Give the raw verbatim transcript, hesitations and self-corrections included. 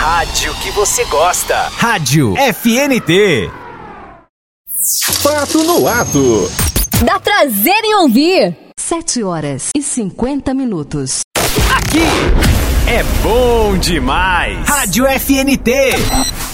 rádio que você gosta. Rádio F N T. Fato no ato. Dá prazer em ouvir. Sete horas e cinquenta minutos. Aqui é bom demais. Rádio F N T.